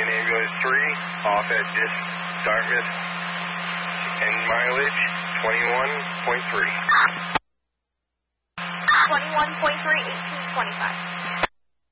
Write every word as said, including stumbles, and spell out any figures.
Ambulance three, off at this Dartmouth, and mileage twenty-one point three. twenty-one point three, eighteen twenty-five.